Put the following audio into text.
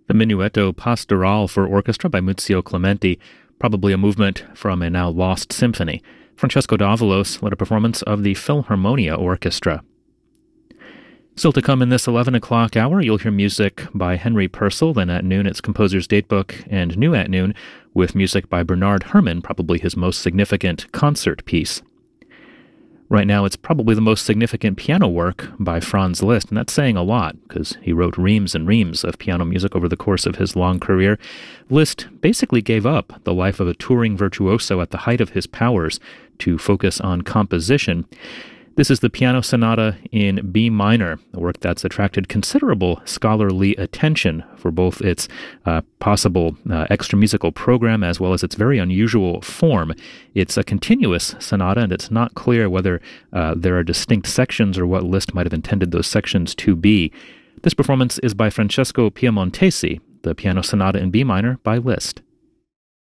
The Minuetto Pastorale for orchestra by Muzio Clementi, probably a movement from a now lost symphony. Francesco Davalos led a performance of the Philharmonia Orchestra. Still to come in this 11 o'clock hour, you'll hear music by Henry Purcell. Then at noon, it's Composer's Datebook, and new at noon with music by Bernard Herrmann, probably his most significant concert piece. Right now, it's probably the most significant piano work by Franz Liszt, and that's saying a lot, because he wrote reams and reams of piano music over the course of his long career. Liszt basically gave up the life of a touring virtuoso at the height of his powers to focus on composition. This is the Piano Sonata in B minor, a work that's attracted considerable scholarly attention for both its possible extra-musical program as well as its very unusual form. It's a continuous sonata, and it's not clear whether there are distinct sections or what Liszt might have intended those sections to be. This performance is by Francesco Piemontesi, the Piano Sonata in B minor by Liszt.